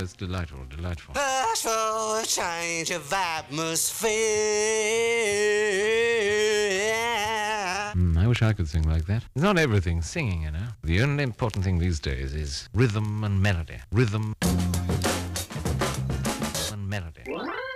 it's delightful, delightful. Ask for a change of atmosphere. I wish I could sing like that. It's not everything singing, you know. The only important thing these days is rhythm and melody. Rhythm and melody.